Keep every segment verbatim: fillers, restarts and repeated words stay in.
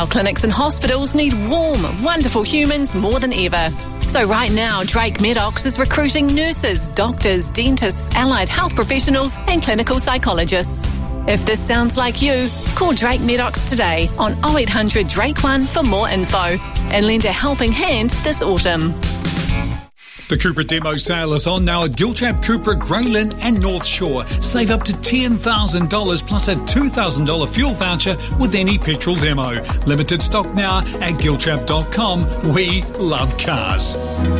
Our clinics and hospitals need warm, wonderful humans more than ever. So right now, Drake Medox is recruiting nurses, doctors, dentists, allied health professionals and clinical psychologists. If this sounds like you, call Drake Medox today on oh eight hundred Drake one for more info and lend a helping hand this autumn. The Cupra demo sale is on now at Giltrap, Cupra, Grey Lynn and North Shore. Save up to ten thousand dollars plus a two thousand dollars fuel voucher with any petrol demo. Limited stock now at giltrap dot com. We love cars.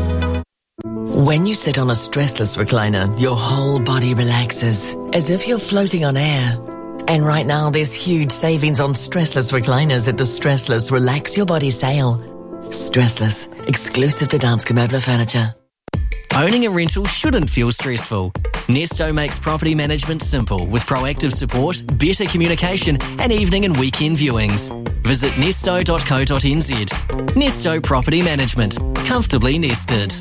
When you sit on a stressless recliner, your whole body relaxes, as if you're floating on air. And right now, there's huge savings on stressless recliners at the Stressless Relax Your Body sale. Stressless, exclusive to Danske Möbler Furniture. Owning a rental shouldn't feel stressful. Nesto makes property management simple with proactive support, better communication and evening and weekend viewings. Visit nesto dot co dot n z. Nesto Property Management. Comfortably nested.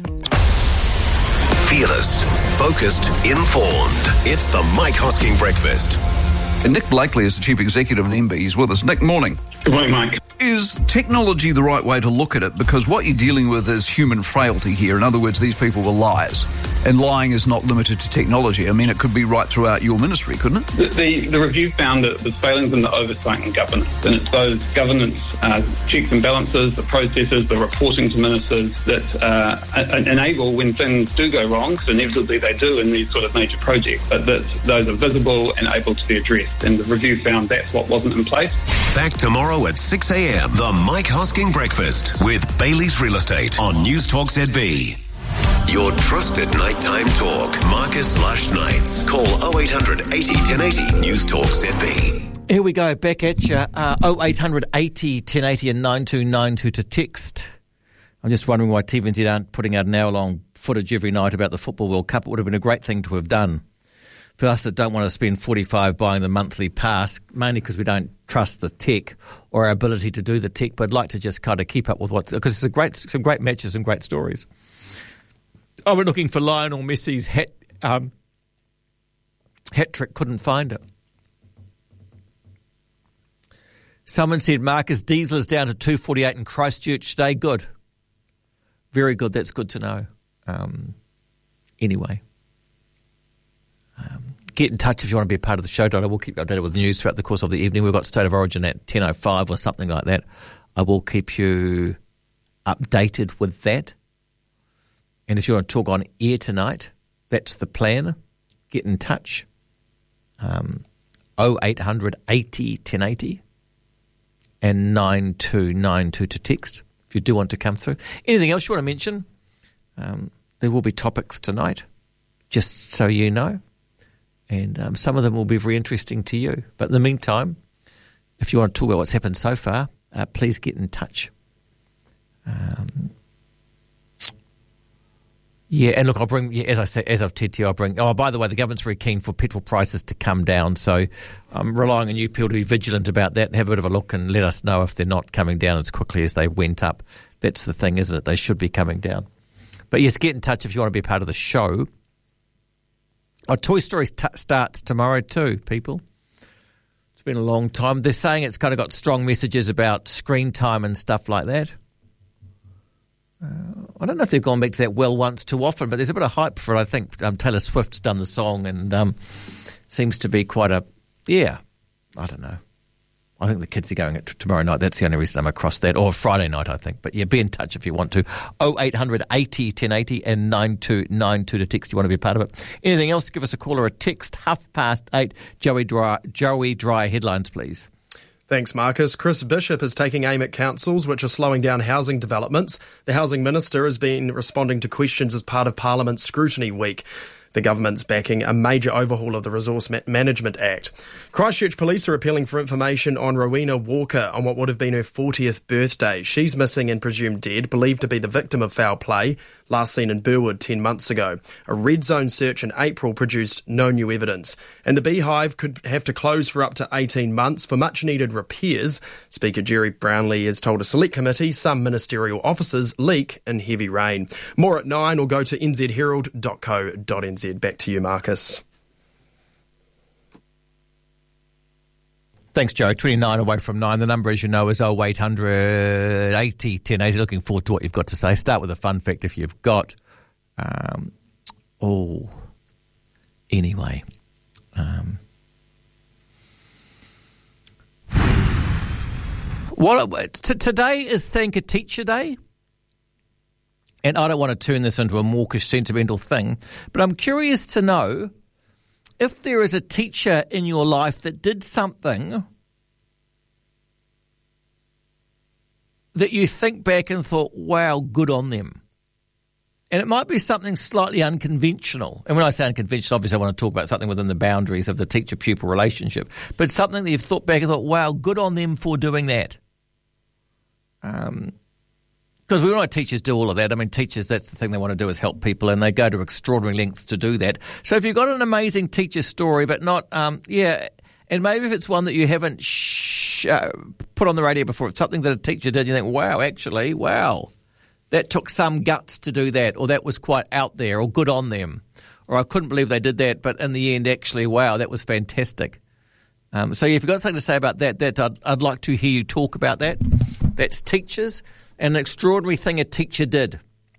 Fearless, focused, informed. It's the Mike Hosking Breakfast. And Nick Blakely is the Chief Executive of N B. He's with us. Nick, morning. Good morning, Mike. Is technology the right way to look at it? Because what you're dealing with is human frailty here. In other words, these people were liars. And lying is not limited to technology. I mean, it could be right throughout your ministry, couldn't it? The, the, the review found that it was failings in the oversight and governance. And it's those governance uh, checks and balances, the processes, the reporting to ministers that uh, enable when things do go wrong, because inevitably they do in these sort of major projects, but that those are visible and able to be addressed. And the review found that's what wasn't in place. Back tomorrow at six a.m. The Mike Hosking Breakfast with Bailey's Real Estate on News Talk Z B. Your trusted nighttime talk. Marcus slash nights. Call oh eight hundred eighty ten eighty News Talk Z B. Here we go, back at you. Uh, oh eight hundred eighty ten eighty and nine two nine two to text. I'm just wondering why T V N Z aren't putting out an hour-long footage every night about the Football World Cup. It would have been a great thing to have done. For us that don't want to spend forty-five buying the monthly pass, mainly because we don't trust the tech or our ability to do the tech, but I'd like to just kind of keep up with what's... Because it's a great, some great matches and great stories. I went looking for Lionel Messi's hat, um, hat trick, couldn't find it. Someone said Marcus Diesel is down to two forty-eight in Christchurch today. Good. Very good. That's good to know. Um, anyway. Um, get in touch if you want to be a part of the show, Donna. We'll keep you updated with the news throughout the course of the evening. We've got State of Origin at ten oh five or something like that. I will keep you updated with that. And if you want to talk on air tonight, that's the plan. Get in touch. Um, oh eight hundred eighty ten eighty and nine two nine two to text if you do want to come through. Anything else you want to mention? Um, there will be topics tonight, just so you know. And um, some of them will be very interesting to you. But in the meantime, if you want to talk about what's happened so far, uh, please get in touch. Um, yeah, and look, I'll bring, yeah, as I say, as I've said to you, I'll bring, oh, by the way, the government's very keen for petrol prices to come down. So I'm relying on you people to be vigilant about that and have a bit of a look and let us know if they're not coming down as quickly as they went up. That's the thing, isn't it? They should be coming down. But yes, get in touch if you want to be a part of the show. Oh, Toy Story t- starts tomorrow too, people. It's been a long time. They're saying it's kind of got strong messages about screen time and stuff like that. Uh, I don't know if they've gone back to that well once too often, but there's a bit of hype for it. I think um, Taylor Swift's done the song and um, seems to be quite a, yeah, I don't know. I think the kids are going it tomorrow night. That's the only reason I'm across that. Or Friday night, I think. But yeah, be in touch if you want to. oh eight hundred eighty ten eighty and nine two nine two to text. You want to be a part of it. Anything else? Give us a call or a text. Half past eight. Joey Dry, Joey Dry headlines, please. Thanks, Marcus. Chris Bishop is taking aim at councils which are slowing down housing developments. The Housing Minister has been responding to questions as part of Parliament's Scrutiny Week. The government's backing a major overhaul of the Resource Management Act. Christchurch Police are appealing for information on Rowena Walker on what would have been her fortieth birthday. She's missing and presumed dead, believed to be the victim of foul play, last seen in Burwood ten months ago. A red zone search in April produced no new evidence. And the Beehive could have to close for up to eighteen months for much-needed repairs. Speaker Jerry Brownlee has told a select committee some ministerial offices leak in heavy rain. More at nine or go to n z herald dot co dot n z. Back to you, Marcus. Thanks, Joe. twenty-nine away from nine. The number, as you know, is oh eight hundred eighty ten eighty. Looking forward to what you've got to say. Start with a fun fact if you've got. Um, oh, anyway. Um, what t- Today is Thank a Teacher Day. And I don't want to turn this into a mawkish, sentimental thing, but I'm curious to know if there is a teacher in your life that did something that you think back and thought, wow, good on them. And it might be something slightly unconventional. And when I say unconventional, obviously I want to talk about something within the boundaries of the teacher-pupil relationship, but something that you've thought back and thought, wow, good on them for doing that. Um, because we know teachers do all of that. I mean, teachers, that's the thing they want to do is help people, and they go to extraordinary lengths to do that. So if you've got an amazing teacher story, but not, um, yeah, and maybe if it's one that you haven't sh- uh, put on the radio before, it's something that a teacher did, you think, wow, actually, wow, that took some guts to do that, or that was quite out there, or good on them, or I couldn't believe they did that, but in the end, actually, wow, that was fantastic. Um, so if you've got something to say about that, that I'd, I'd like to hear you talk about that. That's teachers. An extraordinary thing a teacher did.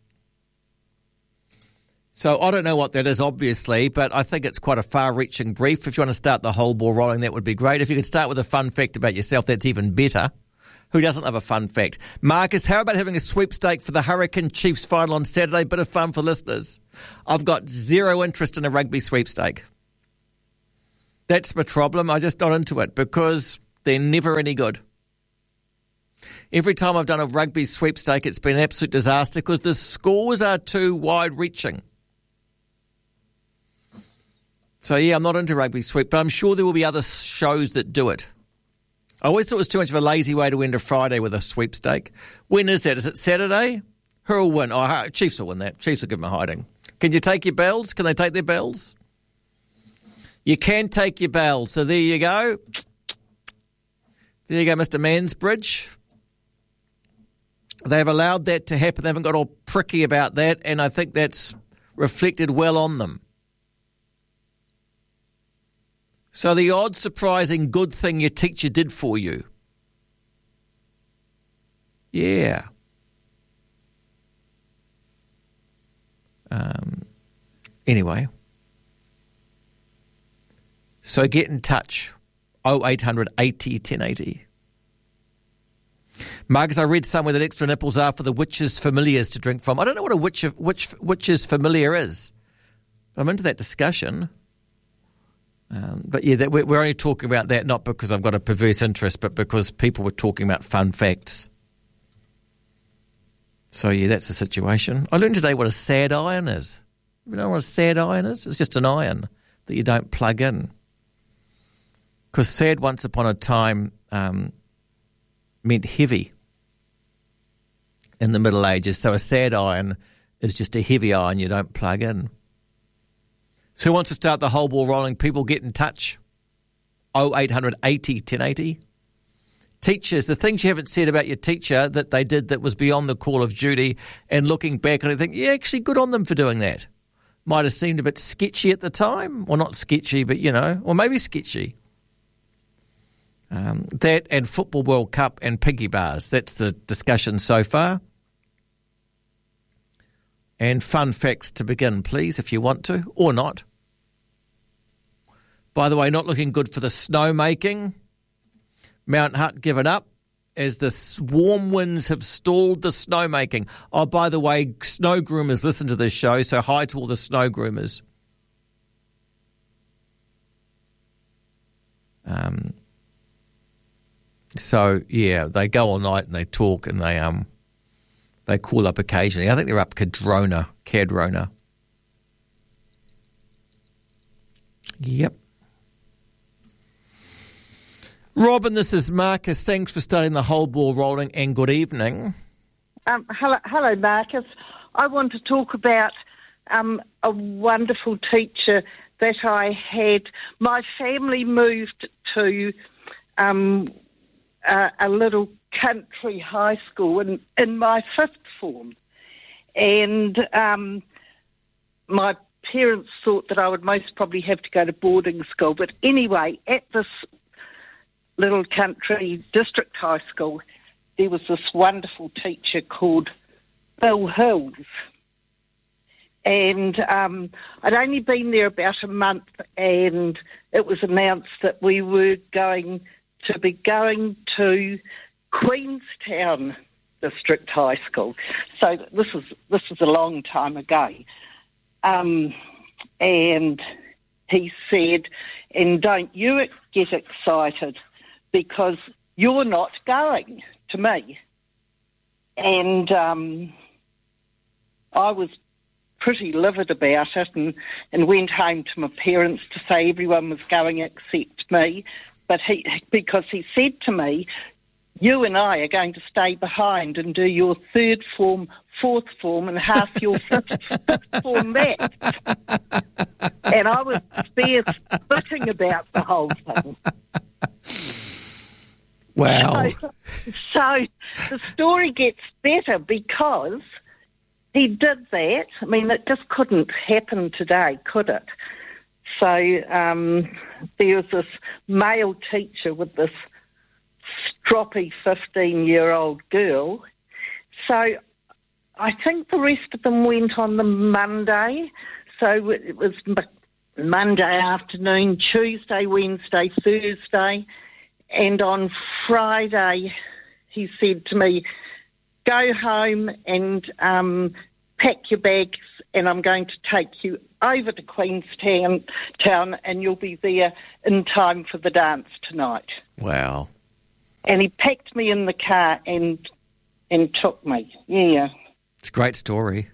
So I don't know what that is, obviously, but I think it's quite a far-reaching brief. If you want to start the whole ball rolling, that would be great. If you could start with a fun fact about yourself, that's even better. Who doesn't love a fun fact? Marcus, how about having a sweepstake for the Hurricane Chiefs final on Saturday? Bit of fun for listeners. I've got zero interest in a rugby sweepstake. That's my problem. I'm just not into it because they're never any good. Every time I've done a rugby sweepstake, it's been an absolute disaster because the scores are too wide-reaching. So, yeah, I'm not into rugby sweep, but I'm sure there will be other shows that do it. I always thought it was too much of a lazy way to end a Friday with a sweepstake. When is that? Is it Saturday? Who will win? Oh, Chiefs will win that. Chiefs will give them a hiding. Can you take your bells? Can they take their bells? You can take your bells. So there you go. There you go, Mister Mansbridge. They've allowed that to happen. They haven't got all pricky about that, and I think that's reflected well on them. So the odd, surprising, good thing your teacher did for you. Yeah. Um. Anyway. So get in touch. oh eight hundred eighty ten eighty. Marcus, I read somewhere that extra nipples are for the witches' familiars to drink from. I don't know what a witch, witch, witch's familiar is. I'm into that discussion. Um, but yeah, that, we're, we're only talking about that not because I've got a perverse interest, but because people were talking about fun facts. So yeah, that's the situation. I learned today what a sad iron is. You know what a sad iron is? It's just an iron that you don't plug in. Because sad once upon a time um, meant heavy in the Middle Ages. So a sad iron is just a heavy iron you don't plug in. So who wants to start the whole ball rolling? People get in touch. oh eight hundred eighty ten eighty. Teachers, the things you haven't said about your teacher that they did that was beyond the call of duty, and looking back and I think, yeah, actually good on them for doing that. Might have seemed a bit sketchy at the time. Well, not sketchy, but, you know, or maybe sketchy. Um, that and Football World Cup and piggy bars. That's the discussion so far. And fun facts to begin, please, if you want to, or not. By the way, not looking good for the snowmaking. Mount Hutt given up as the warm winds have stalled the snowmaking. Oh, by the way, snow groomers listen to this show, so hi to all the snow groomers. Um. So, yeah, they go all night and they talk and they um they call up occasionally. I think they're up Cadrona, Cadrona. Yep. Robin, this is Marcus. Thanks for starting the whole ball rolling and good evening. Um, hello, hello, Marcus. I want to talk about um, a wonderful teacher that I had. My family moved to um, a, a little country high school in, in my fifth form. And um, my parents thought that I would most probably have to go to boarding school. But anyway, at this little country district high school, there was this wonderful teacher called Bill Hills. And um, I'd only been there about a month, and it was announced that we were going to be going to Queenstown District High School. So this is this is a long time ago. Um, and he said, and don't you get excited because you're not going, to me. And um, I was pretty livid about it, and, and went home to my parents to say everyone was going except me. But he, because he said to me, you and I are going to stay behind and do your third form, fourth form, and half your fifth, fifth form maths. And I was there spitting about the whole thing. Wow. So, so the story gets better because he did that. I mean, it just couldn't happen today, could it? So um, there was this male teacher with this stroppy fifteen-year-old girl. So I think the rest of them went on the Monday. So it was Monday afternoon, Tuesday, Wednesday, Thursday. And on Friday, he said to me, go home and um, pack your bags, and I'm going to take you over to Queenstown town, and you'll be there in time for the dance tonight. Wow. And he packed me in the car and and took me, yeah. It's a great story.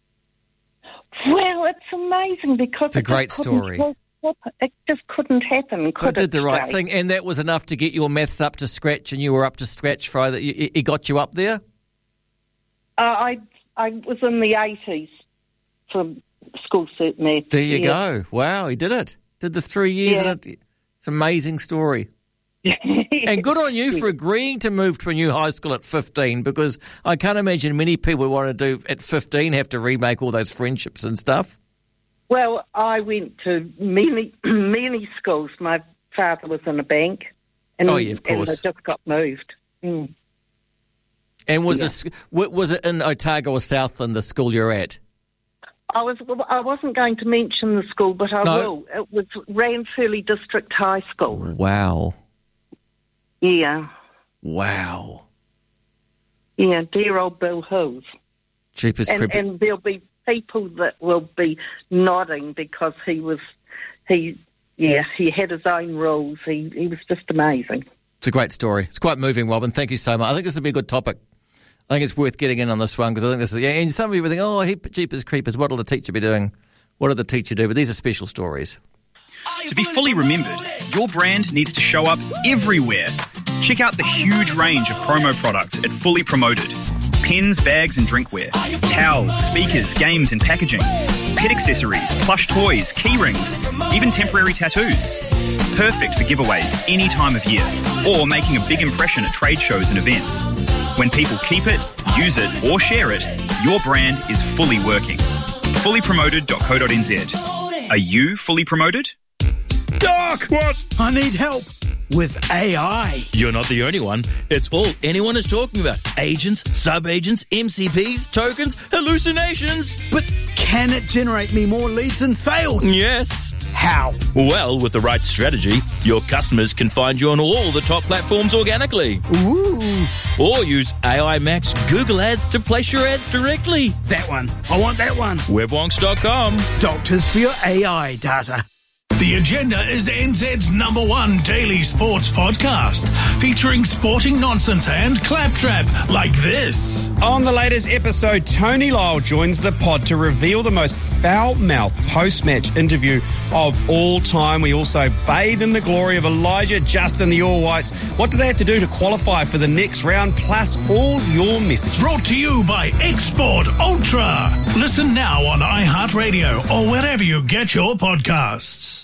Well, it's amazing because it's a it great just story. It just couldn't happen, could it? It did the right today? thing, and that was enough to get your maths up to scratch, and you were up to scratch, Fry. That he got you up there? Uh, I I was in the eighties for school cert maths. There you yeah. go. Wow, he did it. Did the three years. Yeah. And it, it's an amazing story. And good on you for agreeing to move to a new high school at fifteen, because I can't imagine many people want to do at fifteen have to remake all those friendships and stuff. Well, I went to many, many schools. My father was in a bank, and, oh, yeah, of course. and I just got moved. Mm. And was yeah. this was it in Otago or Southland, the school you're at? I was. I wasn't going to mention the school, but I no. will. It was Ranfurly District High School. Wow. Yeah. Wow. Yeah, dear old Bill Hills. Cheapest and, and there'll be people that will be nodding because he was, he, yeah, he had his own rules. He he was just amazing. It's a great story. It's quite moving, Robin. Thank you so much. I think this would be a good topic. I think it's worth getting in on this one because I think this is, yeah, and some people think, oh, Jeepers Creepers, what will the teacher be doing? What did the teacher do? But these are special stories. To be fully remembered, your brand needs to show up everywhere. Check out the huge range of promo products at Fully Promoted. Pens, bags and drinkware, towels, speakers, games and packaging, pet accessories, plush toys, key rings, even temporary tattoos. Perfect for giveaways any time of year or making a big impression at trade shows and events. When people keep it, use it or share it, your brand is fully working. fully promoted dot co dot n z. Are you fully promoted? Doc! What? I need help with A I. You're not the only one. It's all anyone is talking about. Agents, sub-agents, M C Ps, tokens, hallucinations. But can it generate me more leads and sales? Yes. How? Well, with the right strategy, your customers can find you on all the top platforms organically. Ooh. Or use A I Max Google Ads to place your ads directly. That one. I want that one. webwonks dot com. Doctors for your A I data. The Agenda is N Z's number one daily sports podcast, featuring sporting nonsense and claptrap like this. On the latest episode, Tony Lyle joins the pod to reveal the most foul-mouthed post-match interview of all time. We also bathe in the glory of Elijah Justin, the All Whites. What do they have to do to qualify for the next round? Plus all your messages. Brought to you by Export Ultra. Listen now on iHeartRadio or wherever you get your podcasts.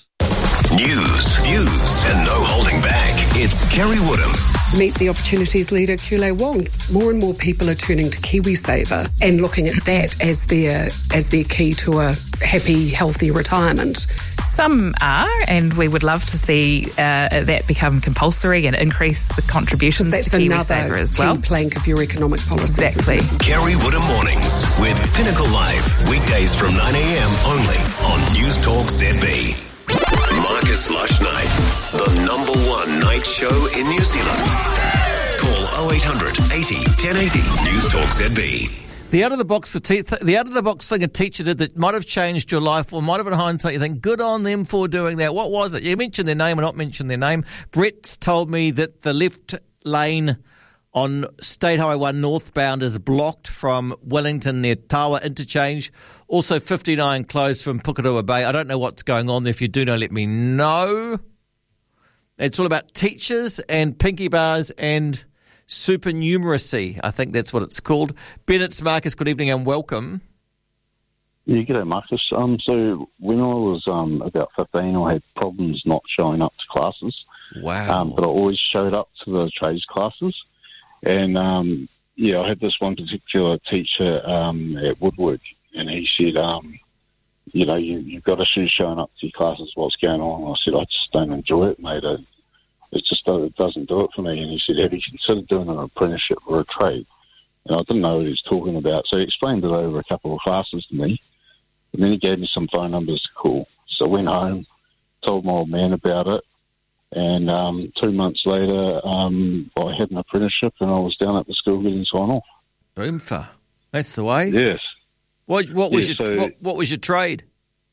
News, views, and no holding back. It's Kerry Woodham. Meet the Opportunities leader, Kule Wong. More and more people are turning to KiwiSaver and looking at that as their as their key to a happy, healthy retirement. Some are, and we would love to see uh, that become compulsory and increase the contributions That's to KiwiSaver as well. key plank of your economic policy. Exactly. Kerry Woodham Mornings with Pinnacle Live. Weekdays from nine a.m. only on News Talk Z B. Marcus Lush Nights, the number one night show in New Zealand. Call oh eight hundred eighty ten eighty. News Talk Z B. The out of the box, the, te- the out of the box thing a teacher did that might have changed your life, or might have in hindsight you think, good on them for doing that. What was it? You mentioned their name or not mentioned their name. Brett's told me that the left lane on State Highway one northbound is blocked from Wellington near Tawa interchange. Also fifty-nine closed from Pukerua Bay. I don't know what's going on there. If you do know, let me know. It's all about teachers and pinky bars and supernumeracy. I think that's what it's called. Bennett's Marcus, good evening and welcome. Yeah, g'day, Marcus. Um, so when I was um, about fifteen, I had problems not showing up to classes. Wow. Um, but I always showed up to the trades classes. And, um, yeah, I had this one particular teacher um, at Woodwork, and he said, um, you know, you, you've got issues showing up to your classes, what's going on? And I said, I just don't enjoy it, mate. It, it just it doesn't do it for me. And he said, have you considered doing an apprenticeship or a trade? And I didn't know what he was talking about. So he explained it over a couple of classes to me. And then he gave me some phone numbers to call. So I went home, told my old man about it. And um, two months later, um, I had an apprenticeship and I was down at the school getting sign off. Boomfa. That's the way. Yes. What, what was yeah, your so, what, what was your trade?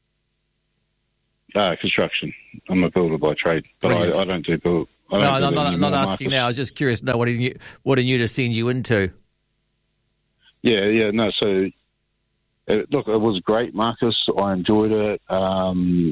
Uh, construction. I'm a builder by trade, but I, I don't do build. I don't no, do no, that I'm not, not asking Marcus. now. I was just curious to know what he knew, what he knew to send you into. Yeah, yeah, no. So, it, look, it was great, Marcus. I enjoyed it. Um,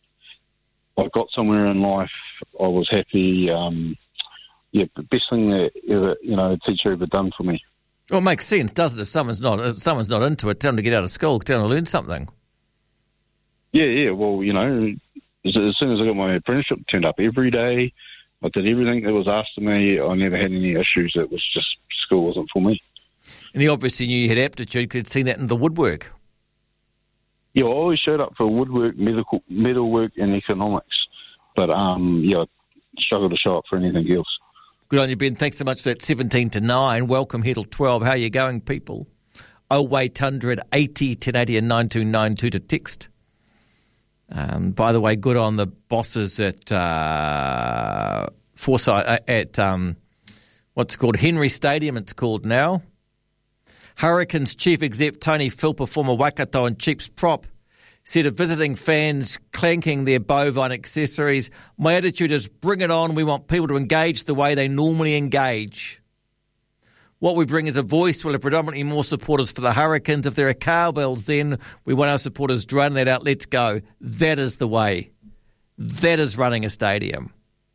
I got somewhere in life. I was happy. Um, yeah, the best thing that ever, you know, a teacher ever done for me. Well, it makes sense, doesn't it? If someone's not, if someone's not into it, tell them to get out of school, tell them to learn something. Yeah, yeah. Well, you know, as, as soon as I got my apprenticeship, I turned up every day. I did everything that was asked of me. I never had any issues. It was just school wasn't for me. And he obviously knew you had aptitude. Could see that in the woodwork. Yeah, I always showed up for woodwork, medical, metalwork, and economics. But um, yeah, I struggled to show up for anything else. Good on you, Ben. Thanks so much for that seventeen to nine. Welcome here till twelve. How are you going, people? oh eight hundred eighty ten eighty and nine two nine two to text. Um, by the way, good on the bosses at uh, Forsyth, at um, what's it called, Henry Stadium, it's called now. Hurricanes chief exec Tony Philper, former Waikato and Chiefs prop, said of visiting fans clanking their bovine accessories, my attitude is bring it on. We want people to engage the way they normally engage. What we bring is a voice. We'll have predominantly more supporters for the Hurricanes. If there are cowbells, then we want our supporters drone that out. Let's go. That is the way. That is running a stadium.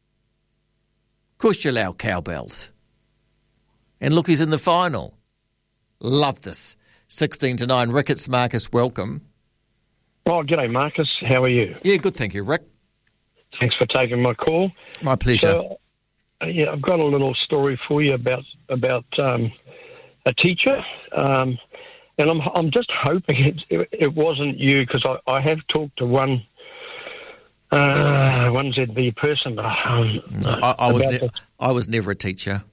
Of course you allow cowbells. And look, he's in the final. Love this. sixteen to nine. Ricketts Marcus, welcome. Oh, g'day, Marcus. How are you? Yeah, good, thank you, Rick. Thanks for taking my call. My pleasure. So, uh, yeah, I've got a little story for you about about um, a teacher, um, and I'm I'm just hoping it it, it wasn't you, because I, I have talked to one uh, one Z B person. Um, no, I, I was ne- the, I was never a teacher.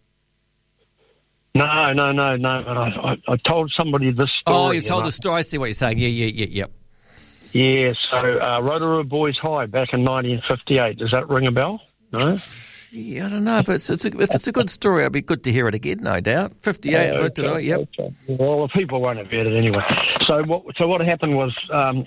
No, no, no, no. But I, I, I told somebody this story. Oh, you've told the story. I see what you're saying. Yeah, yeah, yeah, yeah. Yeah, so uh, Rotorua Boys High back in nineteen fifty-eight. Does that ring a bell? No? Yeah, I don't know, but it's, it's a, if it's a good story, it'd be good to hear it again, no doubt. fifty-eight, uh, okay, right, yep. Okay. Well, the people won't have heard it anyway. So what, so what happened was, um,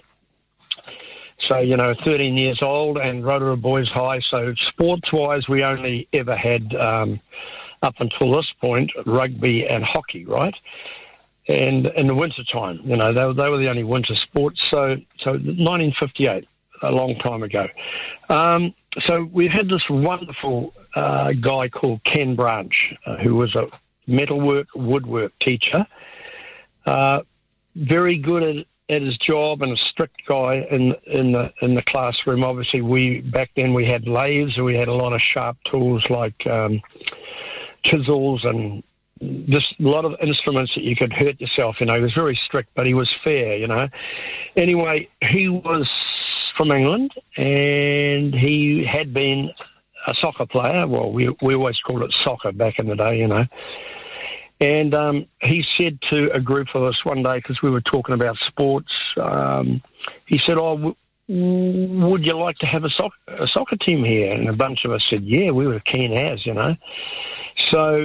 so, you know, thirteen years old and Rotorua Boys High, so sports-wise we only ever had, um, up until this point, rugby and hockey, right? And in the winter time, you know, they, they were the only winter sports. So, so nineteen fifty-eight, a long time ago. Um, so we had this wonderful uh, guy called Ken Branch, uh, who was a metalwork, woodwork teacher. Uh, very good at, at his job and a strict guy in in the in the classroom. Obviously, we back then we had lathes, and we had a lot of sharp tools like um, chisels and just a lot of instruments that you could hurt yourself, you know. He was very strict, but he was fair, you know. Anyway, he was from England, and he had been a soccer player. Well, we we always called it soccer back in the day, you know. And um, he said to a group of us one day, because we were talking about sports, um, he said, oh, w- would you like to have a soccer, a soccer team here? And a bunch of us said, yeah, we were keen as, you know. So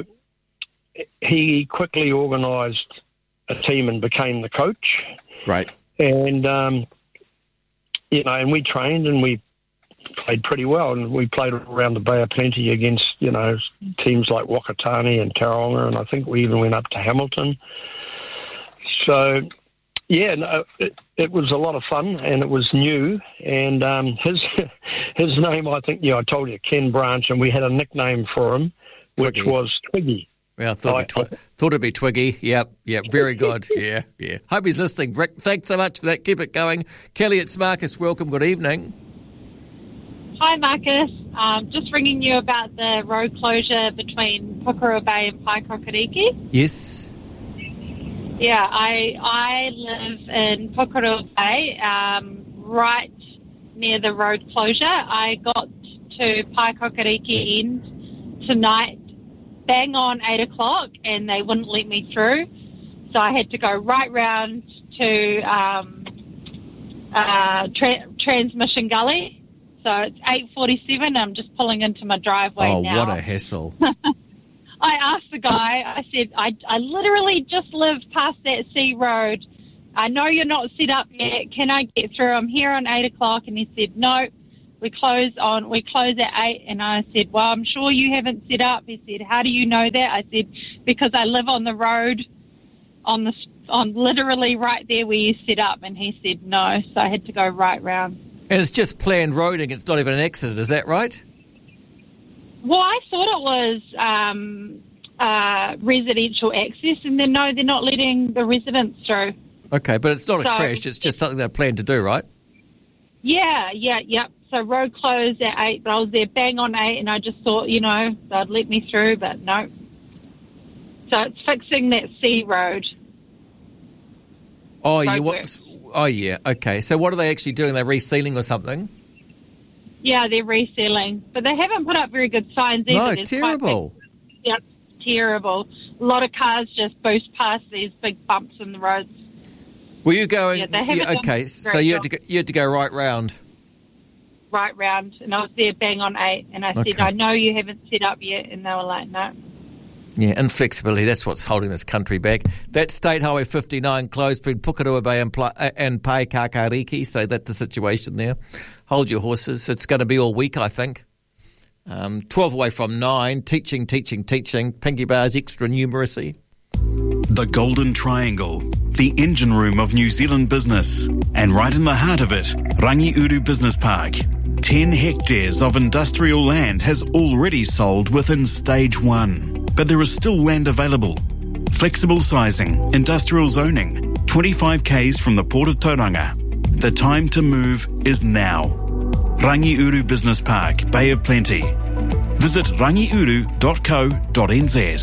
he quickly organised a team and became the coach. Right. And, um, you know, and we trained and we played pretty well, and we played around the Bay of Plenty against, you know, teams like Wakatani and Tauranga, and I think we even went up to Hamilton. So, yeah, no, it, it was a lot of fun, and it was new, and um, his his name, I think, yeah, I told you, Ken Branch, and we had a nickname for him, which Twiggy. was Twiggy. Yeah, I thought, I, it'd, be twi- thought it'd be Twiggy. Yep, yep, very good. Yeah, yeah. Hope he's listening. Rick, thanks so much for that. Keep it going. Kelly, it's Marcus. Welcome. Good evening. Hi, Marcus. Um, just ringing you about the road closure between Pukerua Bay and Paikokariki. Yes. Yeah, I I live in Pukerua Bay, um, right near the road closure. I got to Paikokariki End tonight, bang on eight o'clock, and they wouldn't let me through. So I had to go right round to um, uh, tra- Transmission Gully. So it's eight forty-seven. I'm just pulling into my driveway oh, now. Oh, what a hassle. I asked the guy, I said, I, I literally just live past that sea road. I know you're not set up yet. Can I get through? I'm here on eight o'clock. And he said, no, we close on, we close at eight. And I said, well, I'm sure you haven't set up. He said, how do you know that? I said, because I live on the road, on the, on literally right there where you set up. And he said, no. So I had to go right round. And it's just planned roading. It's not even an accident. Is that right? Well, I thought it was um, uh, residential access, and then no, they're not letting the residents through. Okay, but it's not so, a crash. It's just something they planned to do, right? Yeah, yeah, yeah. So road closed at eight, but I was there bang on eight, and I just thought, you know, they'd let me through, but no. So it's fixing that sea road. Oh, you what? Oh, yeah. Okay. So what are they actually doing? They're resealing or something? Yeah, they're resealing. But they haven't put up very good signs either. No, There's terrible. Big, yep, terrible. A lot of cars just boost past these big bumps in the roads. Were you going... Yeah, they haven't yeah, okay, done so you had, to go, you had to go right round. Right round. And I was there bang on eight. And I Okay. said, I know you haven't set up yet. And they were like, no. Yeah, inflexibility, that's what's holding this country back. That's State Highway fifty-nine closed between Pukerua Bay and, Pla- and Paikokariki, so that's the situation there. Hold your horses. It's going to be all week, I think. Um, twelve away from nine, teaching, teaching, teaching. Pinky Bar's extra numeracy. The Golden Triangle, the engine room of New Zealand business. And right in the heart of it, Rangiuru Business Park. Ten hectares of industrial land has already sold within stage one. But there is still land available. Flexible sizing, industrial zoning, twenty-five kays from the Port of Tauranga. The time to move is now. Rangiuru Business Park, Bay of Plenty. Visit rangiuru dot co dot n z.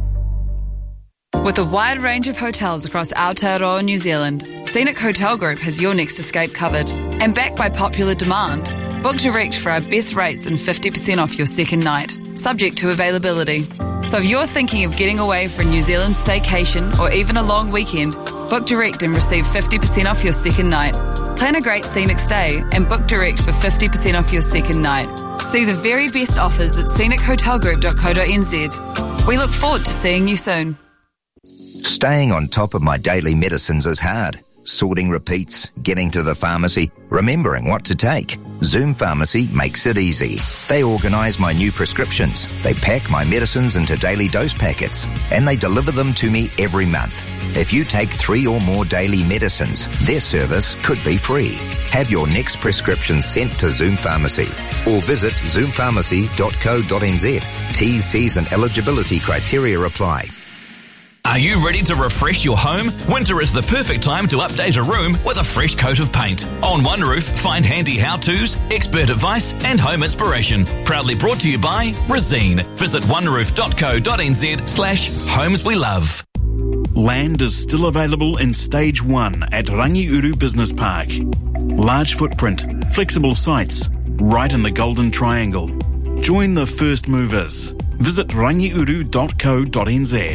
With a wide range of hotels across Aotearoa, New Zealand, Scenic Hotel Group has your next escape covered. And backed by popular demand, book direct for our best rates and fifty percent off your second night, subject to availability. So if you're thinking of getting away for a New Zealand staycation or even a long weekend, book direct and receive fifty percent off your second night. Plan a great scenic stay and book direct for fifty percent off your second night. See the very best offers at scenic hotel group dot co dot n z. We look forward to seeing you soon. Staying on top of my daily medicines is hard. Sorting repeats, getting to the pharmacy, remembering what to take. Zoom Pharmacy makes it easy. They organise my new prescriptions. They pack my medicines into daily dose packets, and they deliver them to me every month. If you take three or more daily medicines, their service could be free. Have your next prescription sent to Zoom Pharmacy or visit zoom pharmacy dot co dot n z. T's, C's and eligibility criteria apply. Are you ready to refresh your home? Winter is the perfect time to update a room with a fresh coat of paint. On One Roof, find handy how-tos, expert advice and home inspiration. Proudly brought to you by Resene. Visit one roof dot co dot n z slash homes we love. Land is still available in stage one at Rangiuru Business Park. Large footprint, flexible sites, right in the Golden Triangle. Join the first movers. Visit rangiuru dot co dot n z.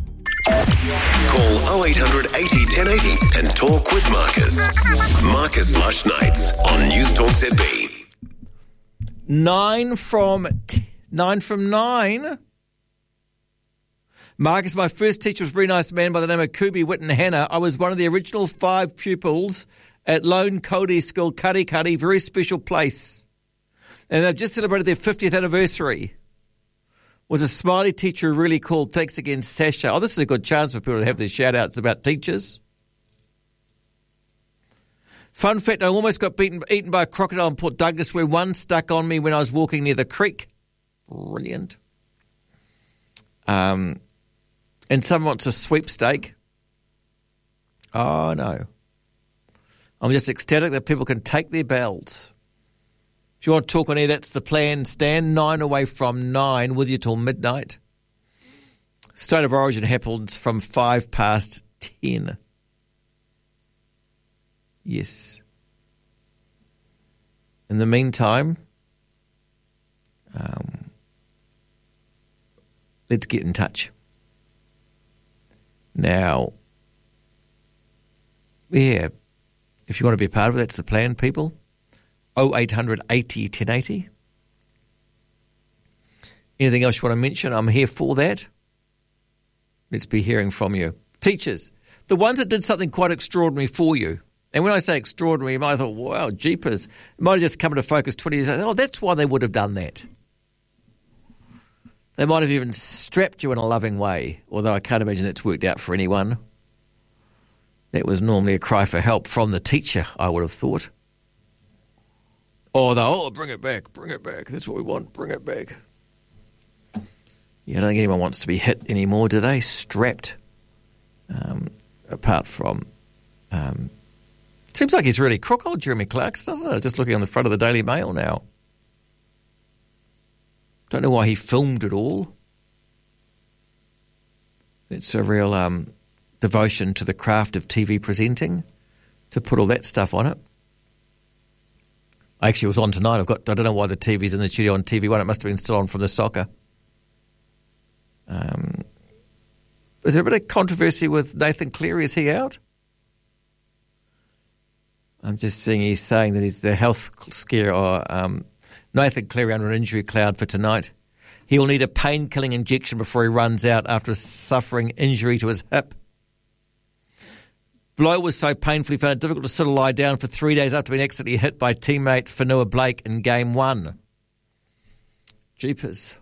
Call oh eight hundred eighty ten eighty and talk with Marcus. Marcus Lush Nights on News Talk Z B. Nine from t- nine from nine. Marcus, my first teacher was a very nice man by the name of Kubi Witten Hanna. I was one of the original five pupils at Lone Cody School, Kari Kari, very special place. And they've just celebrated their fiftieth anniversary. Was a smiley teacher who really called. Thanks again, Sasha. Oh, this is a good chance for people to have their shout-outs about teachers. Fun fact, I almost got beaten, eaten by a crocodile in Port Douglas where one stuck on me when I was walking near the creek. Brilliant. Um, and someone wants a sweepstake. Oh, no. I'm just ecstatic that people can take their bells. If you want to talk on air, that's the plan. Stand nine away from nine with you till midnight. State of Origin happens from five past ten. Yes. In the meantime, um, let's get in touch. Now, yeah, if you want to be a part of it, that's the plan, people. oh eight hundred eighty ten eighty. Anything else you want to mention? I'm here for that. Let's be hearing from you. Teachers, the ones that did something quite extraordinary for you. And when I say extraordinary, you might have thought, wow, jeepers. It might have just come into focus twenty years ago. Oh, that's why they would have done that. They might have even strapped you in a loving way, although I can't imagine it's worked out for anyone. That was normally a cry for help from the teacher, I would have thought. Or the, oh, bring it back, bring it back. That's what we want, bring it back. Yeah, I don't think anyone wants to be hit anymore, do they? Strapped. Um, apart from... Um, seems like he's really crook old Jeremy Clarkes, doesn't it? Just looking on the front of the Daily Mail now. Don't know why he filmed it all. It's a real um, devotion to the craft of T V presenting to put all that stuff on it. I actually was on tonight. I've got. I don't know why the T V's in the studio on T V one. It must have been still on from the soccer. Um, is there a bit of controversy with Nathan Cleary? Is he out? I'm just seeing he's saying that he's the health scare or um, Nathan Cleary under an injury cloud for tonight. He will need a pain-killing injection before he runs out after suffering injury to his hip. Blow was so painful he found it difficult to sort of lie down for three days after being accidentally hit by teammate Fanua Blake in game one. Jeepers.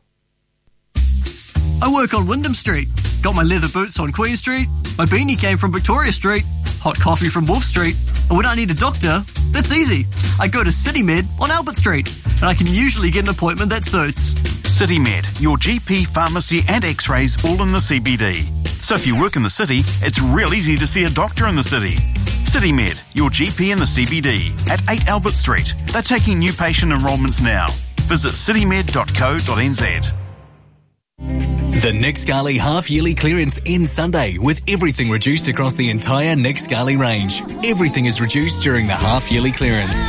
I work on Wyndham Street. Got my leather boots on Queen Street. My beanie came from Victoria Street. Hot coffee from Wolf Street. And when I need a doctor, that's easy. I go to CityMed on Albert Street. And I can usually get an appointment that suits. CityMed, your G P, pharmacy and x-rays all in the C B D. So if you work in the city, it's real easy to see a doctor in the city. CityMed, your G P in the C B D at eight Albert Street. They're taking new patient enrolments now. Visit citymed dot co dot n z. The Nick Scali half-yearly clearance ends Sunday with everything reduced across the entire Nick Scali range. Everything is reduced during the half-yearly clearance.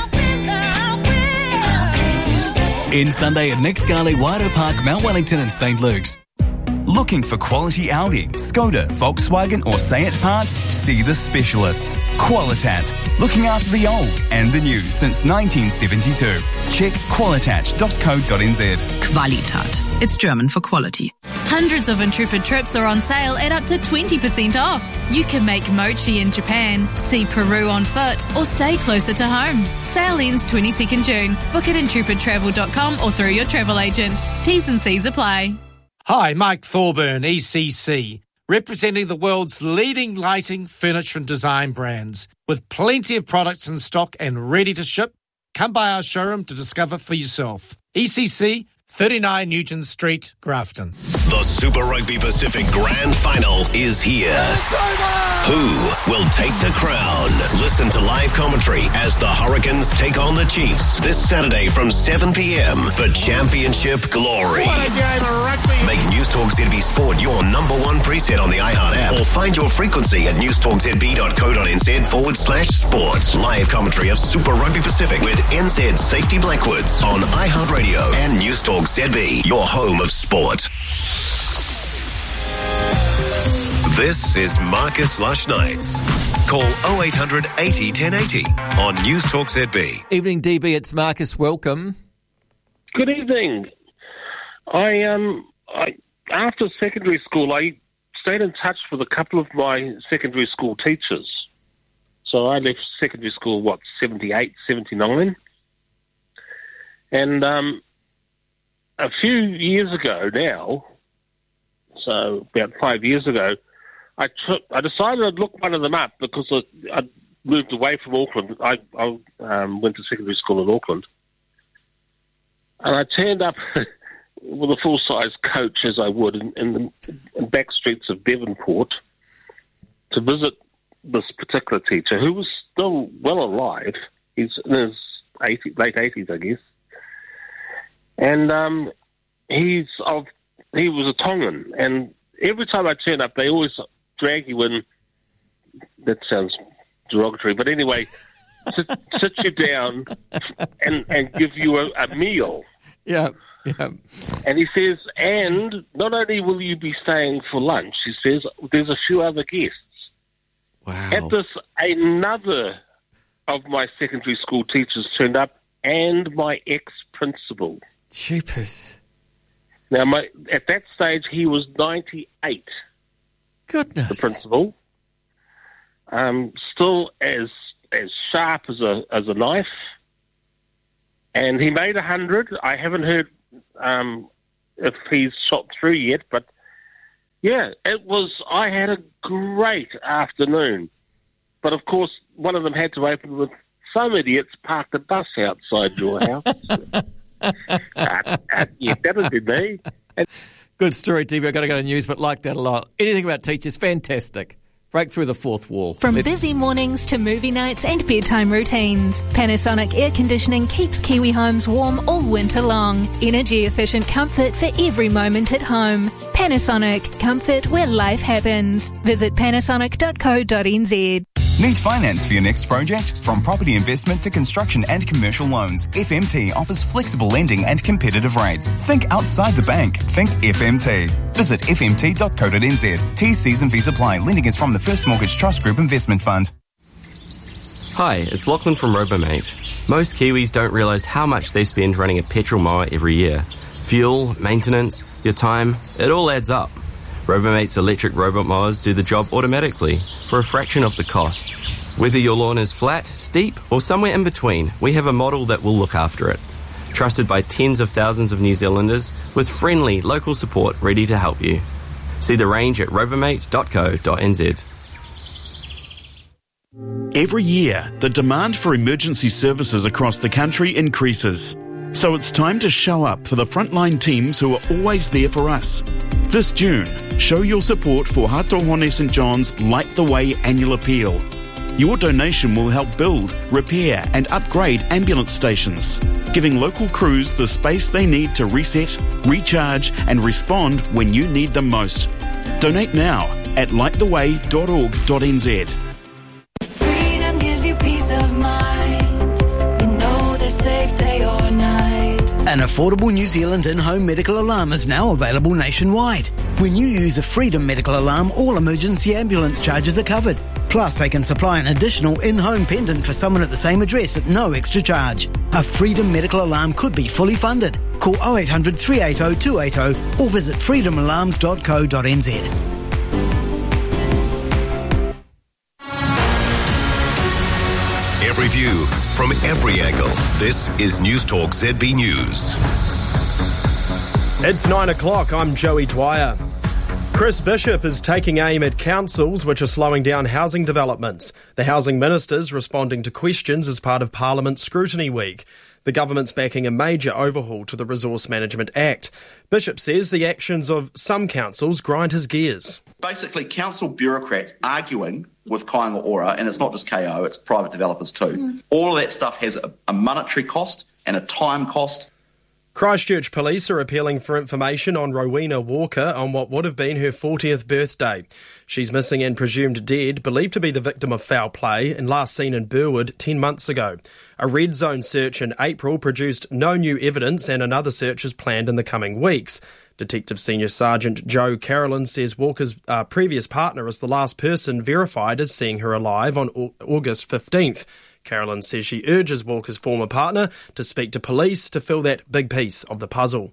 Ends Sunday at Nick Scali, Wairoa Park, Mount Wellington and St Luke's. Looking for quality Audi, Skoda, Volkswagen or Seat parts? See the specialists. Qualitat. Looking after the old and the new since nineteen seventy-two. Check qualitat dot co dot n z. Qualitat. It's German for quality. Hundreds of Intrepid trips are on sale at up to twenty percent off. You can make mochi in Japan, see Peru on foot, or stay closer to home. Sale ends twenty-second June. Book at intrepid travel dot com or through your travel agent. T's and C's apply. Hi, Mike Thorburn, E C C, representing the world's leading lighting, furniture and design brands. With plenty of products in stock and ready to ship, come by our showroom to discover for yourself. E C C, thirty-nine Nugent Street, Grafton. The Super Rugby Pacific Grand Final is here. Who will take the crown? Listen to live commentary as the Hurricanes take on the Chiefs this Saturday from seven p.m. for Championship Glory. What a game of rugby. Make News Talk Z B Sport your number one preset on the iHeart app or find your frequency at newstalkzb.co.nz forward slash sports. Live commentary of Super Rugby Pacific with N Z Safety Blackwoods on iHeartRadio and News Talk Z B, your home of sport. This is Marcus Lush Nights. Call oh eight hundred eighty ten eighty on News Talk Z B. Evening, D B. It's Marcus. Welcome. Good evening. I um, I after secondary school, I stayed in touch with a couple of my secondary school teachers. So I left secondary school, what, seventy-eight, seventy-nine? And um, a few years ago now, so about five years ago, I took, I decided I'd look one of them up because I, I'd moved away from Auckland. I, I um, went to secondary school in Auckland. And I turned up with a full-size coach, as I would, in, in the in back streets of Devonport to visit this particular teacher, who was still well alive. He's in his eighty, late eighties, I guess. And um, he's of, he was a Tongan. And every time I turn up, they always drag you in. That sounds derogatory, but anyway, sit, sit you down and, and give you a, a meal. Yeah, yeah. And he says, and not only will you be staying for lunch, he says, there's a few other guests. Wow. At this, another of my secondary school teachers turned up, and my ex-principal. Jeepers. Now, my, at that stage, he was ninety-eight. Goodness. The principal. Um, still as as sharp as a as a knife. And he made a hundred. I haven't heard um, if he's shot through yet, but yeah, it was. I had a great afternoon, but of course, one of them had to open with some idiots parked a bus outside your house. uh, uh, yeah, that would be me. And good story, T V. I've got to go to news, but like that a lot. Anything about teachers, fantastic. Break through the fourth wall. From Let- busy mornings to movie nights and bedtime routines, Panasonic Air Conditioning keeps Kiwi homes warm all winter long. Energy-efficient comfort for every moment at home. Panasonic, comfort where life happens. Visit panasonic dot co dot n z. Need finance for your next project? From property investment to construction and commercial loans, F M T offers flexible lending and competitive rates. Think outside the bank. Think F M T. Visit f m t dot co dot n z. T's, C's and V's apply. Lending is from the First Mortgage Trust Group Investment Fund. Hi, it's Lachlan from Robomate. Most Kiwis don't realise how much they spend running a petrol mower every year. Fuel, maintenance, your time, it all adds up. Robomate's electric robot mowers do the job automatically for a fraction of the cost. Whether your lawn is flat, steep, or somewhere in between, we have a model that will look after it. Trusted by tens of thousands of New Zealanders with friendly local support ready to help you. See the range at robomate dot co dot n z. Every year, the demand for emergency services across the country increases. So it's time to show up for the frontline teams who are always there for us. This June, show your support for Hatohone Saint John's Light the Way annual appeal. Your donation will help build, repair and upgrade ambulance stations, giving local crews the space they need to reset, recharge and respond when you need them most. Donate now at light the way dot org dot n z. Freedom gives you peace of mind. You know the safe day or night. An affordable New Zealand in-home medical alarm is now available nationwide. When you use a Freedom medical alarm, all emergency ambulance charges are covered. Plus, they can supply an additional in-home pendant for someone at the same address at no extra charge. A Freedom medical alarm could be fully funded. Call oh eight hundred three eight oh two eight oh or visit freedom alarms dot co dot n z. Every view from every angle. This is News Talk Z B News. It's nine o'clock. I'm Joey Dwyer. Chris Bishop is taking aim at councils which are slowing down housing developments. The Housing Minister's responding to questions as part of Parliament's Scrutiny Week. The government's backing a major overhaul to the Resource Management Act. Bishop says the actions of some councils grind his gears. Basically, council bureaucrats arguing with Kāinga Ora, and it's not just K O, it's private developers too. Mm. All of that stuff has a, a monetary cost and a time cost. Christchurch Police are appealing for information on Rowena Walker on what would have been her fortieth birthday. She's missing and presumed dead, believed to be the victim of foul play, and last seen in Burwood ten months ago. A red zone search in April produced no new evidence, and another search is planned in the coming weeks. Detective Senior Sergeant Joe Carolyn says Walker's uh, previous partner is the last person verified as seeing her alive on au- August fifteenth. Carolyn says she urges Walker's former partner to speak to police to fill that big piece of the puzzle.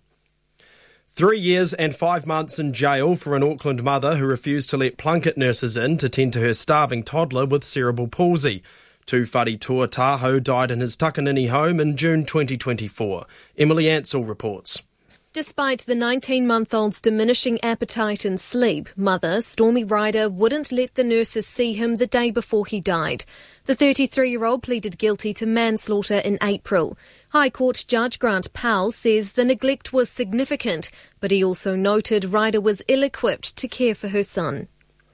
Three years and five months in jail for an Auckland mother who refused to let Plunket nurses in to tend to her starving toddler with cerebral palsy. Tu Whare Taho died in his Takanini home in June twenty twenty-four. Emily Ansell reports. Despite the nineteen-month-old's diminishing appetite and sleep, mother Stormy Ryder wouldn't let the nurses see him the day before he died. The thirty-three-year-old pleaded guilty to manslaughter in April. High Court Judge Grant Powell says the neglect was significant, but he also noted Ryder was ill-equipped to care for her son.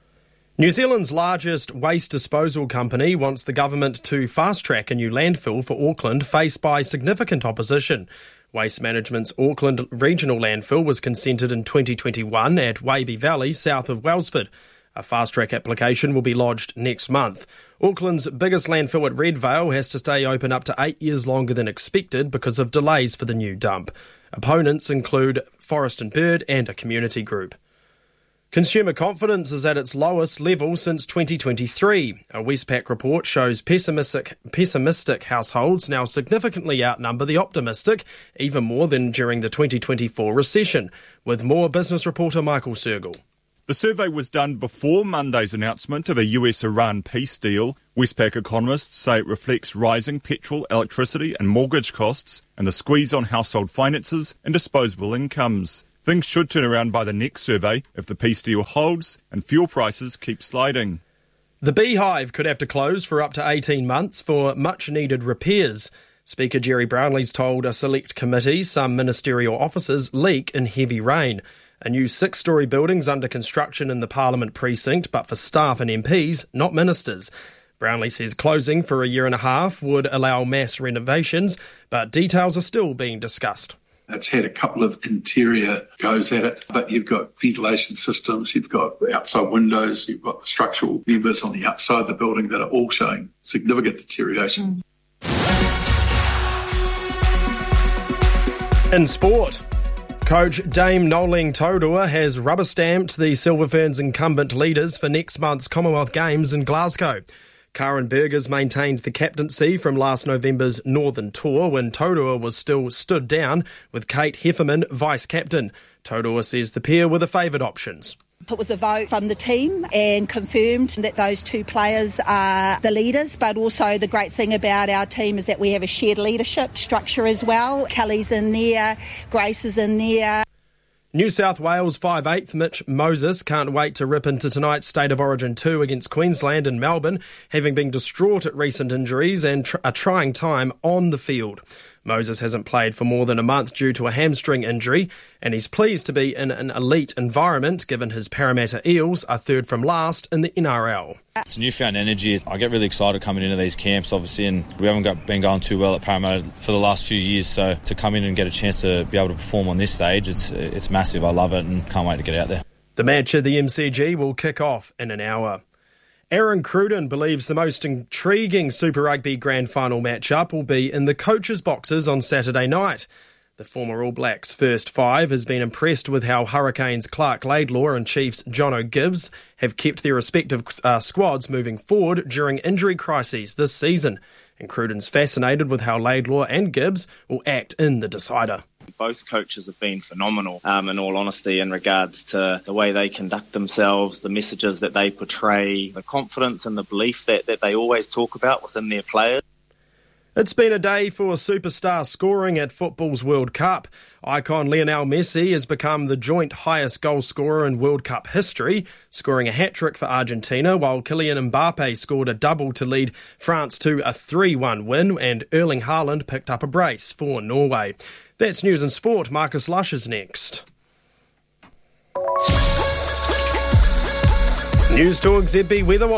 New Zealand's largest waste disposal company wants the government to fast-track a new landfill for Auckland, faced by significant opposition. Waste Management's Auckland Regional Landfill was consented in twenty twenty-one at Waby Valley, south of Wellsford. A fast-track application will be lodged next month. Auckland's biggest landfill at Redvale has to stay open up to eight years longer than expected because of delays for the new dump. Opponents include Forest and Bird and a community group. Consumer confidence is at its lowest level since twenty twenty-three. A Westpac report shows pessimistic, pessimistic households now significantly outnumber the optimistic, even more than during the twenty twenty-four recession. With more, business reporter Michael Sergel. The survey was done before Monday's announcement of a U S-Iran peace deal. Westpac economists say it reflects rising petrol, electricity and mortgage costs and the squeeze on household finances and disposable incomes. Things should turn around by the next survey if the peace deal holds and fuel prices keep sliding. The Beehive could have to close for up to eighteen months for much-needed repairs. Speaker Jerry Brownlee's told a select committee some ministerial offices leak in heavy rain. A new six-storey building's under construction in the Parliament precinct, but for staff and M Ps, not ministers. Brownlee says closing for a year and a half would allow mass renovations, but details are still being discussed. It's had a couple of interior goes at it, but you've got ventilation systems, you've got outside windows, you've got the structural members on the outside of the building that are all showing significant deterioration. In sport, coach Dame Noeline Taurua has rubber-stamped the Silver Ferns incumbent leaders for next month's Commonwealth Games in Glasgow. Karen Burgers maintained the captaincy from last November's Northern Tour when Taurua was still stood down, with Kate Hefferman vice-captain. Taurua says the pair were the favoured options. It was a vote from the team and confirmed that those two players are the leaders, but also the great thing about our team is that we have a shared leadership structure as well. Kelly's in there, Grace is in there. New South Wales five eighth Mitch Moses can't wait to rip into tonight's State of Origin two against Queensland in Melbourne, having been distraught at recent injuries and tr- a trying time on the field. Moses hasn't played for more than a month due to a hamstring injury, and he's pleased to be in an elite environment given his Parramatta Eels are third from last in the N R L. It's newfound energy. I get really excited coming into these camps, obviously, and we haven't got, been going too well at Parramatta for the last few years, so to come in and get a chance to be able to perform on this stage, it's it's massive. I love it and can't wait to get out there. The match at the M C G will kick off in an hour. Aaron Cruden believes the most intriguing Super Rugby Grand Final matchup will be in the coaches' boxes on Saturday night. The former All Blacks first five has been impressed with how Hurricanes Clark Laidlaw and Chiefs Jono Gibbs have kept their respective uh, squads moving forward during injury crises this season. And Cruden's fascinated with how Laidlaw and Gibbs will act in the decider. Both coaches have been phenomenal, um, in all honesty, in regards to the way they conduct themselves, the messages that they portray, the confidence and the belief that, that they always talk about within their players. It's been a day for superstar scoring at football's World Cup. Icon Lionel Messi has become the joint highest goal scorer in World Cup history, scoring a hat-trick for Argentina, while Kylian Mbappe scored a double to lead France to a three one win, and Erling Haaland picked up a brace for Norway. That's News and Sport. Marcus Lush is next. News Talk Z B Weather Watch.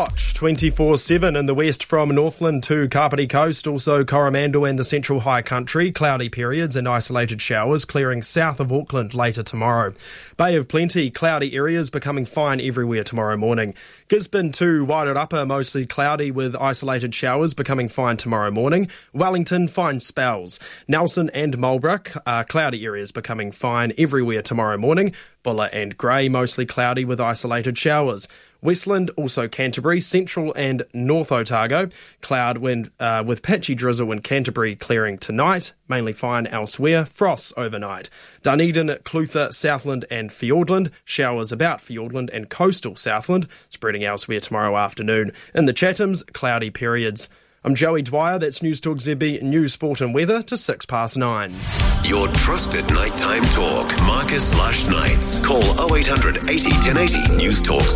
twenty-four seven in the west from Northland to Kapiti Coast, also Coromandel and the Central High Country. Cloudy periods and isolated showers clearing south of Auckland later tomorrow. Bay of Plenty, cloudy areas becoming fine everywhere tomorrow morning. Gisborne to Wairarapa, mostly cloudy with isolated showers becoming fine tomorrow morning. Wellington, fine spells. Nelson and Mulbrook, uh, cloudy areas becoming fine everywhere tomorrow morning. Buller and Grey, mostly cloudy with isolated showers. Westland, also Canterbury, Central and North Otago, cloud wind uh, with patchy drizzle in Canterbury clearing tonight, mainly fine elsewhere, frosts overnight. Dunedin, Clutha, Southland and Fiordland, showers about Fiordland and coastal Southland, spreading elsewhere tomorrow afternoon. In the Chathams, cloudy periods. I'm Joey Dwyer, that's News Talk Z B News, Sport and Weather to six past nine. Your trusted nighttime talk, Marcus Lush Nights. Call oh eight hundred eighty ten eighty News Talk